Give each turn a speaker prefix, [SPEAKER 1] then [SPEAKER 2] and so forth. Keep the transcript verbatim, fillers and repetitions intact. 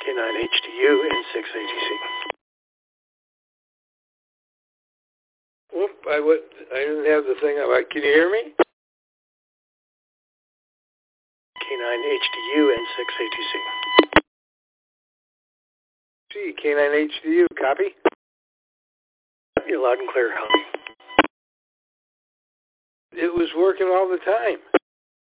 [SPEAKER 1] K nine H D U N six A T C. Whoop, I, would, I didn't have the thing up. Can you hear me? K nine H D U N six A T C. Gee, K nine H D U, copy? You're loud and clear, honey. It was working all the time.